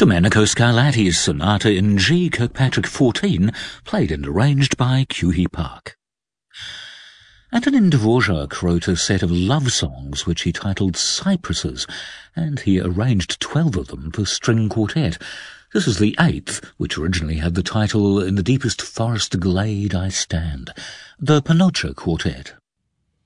Domenico Scarlatti's Sonata in G Kirkpatrick 14, played and arranged by Kyuhee Park. Antonin Dvorak wrote a set of love songs which he titled Cypresses, and he arranged 12 of them for string quartet. This is the 8th, which originally had the title In the Deepest Forest Glade I Stand, the Panocha Quartet.